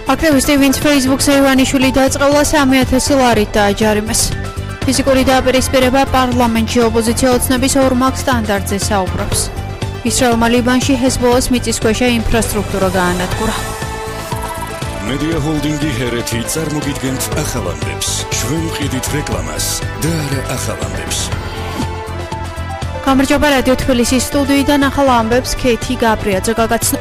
აქტივისტი ვინც Facebook-ზე ივანიშვილი დაწყევლა 3,000 ლარით დააჯარიმეს. ფიზიკური დააპირისპირება პარლამენტში ოპოზიცია ოცნების ორმაგ სტანდარტზე საუბრობს. ისრაელმა ლიბანში ჰეზბოლას მიწისქვეშა ინფრასტრუქტურა გაანადგურა. მედია ჰოლდინგი ჰერეთი წარმოგიდგენთ ახალამდებს. ჩვენ ვყიდით რეკლამას და არა ახალამდებს. გამარჯობა რადიო თბილისის სტუდიიდან ახალ ამბებს ქეთი გაბრიაძე გაგაცნო.